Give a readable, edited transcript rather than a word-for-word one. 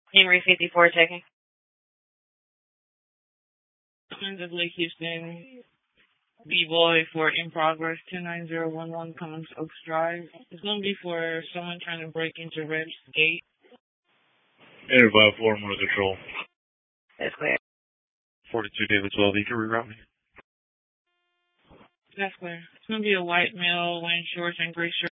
Henry 54 checking. Friends of Lake Houston, B-Boy for in progress 29011 Commons Oaks Drive. It's going to be for someone trying to break into Red's gate. Enter 5-4, motor control. That's clear. 42 David 12, you can reroute me. That's clear. It's going to be a white male wearing shorts and gray shirt.